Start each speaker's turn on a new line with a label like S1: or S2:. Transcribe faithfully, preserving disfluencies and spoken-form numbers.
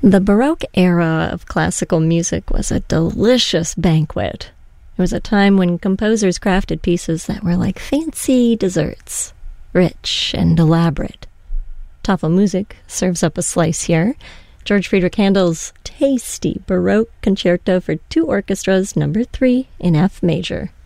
S1: The Baroque era of classical music was a delicious banquet. It was a time when composers crafted pieces that were like fancy desserts, rich and elaborate. Tafelmusik serves up a slice here. George Friedrich Handel's tasty Baroque Concerto for Two Orchestras, number three in F major.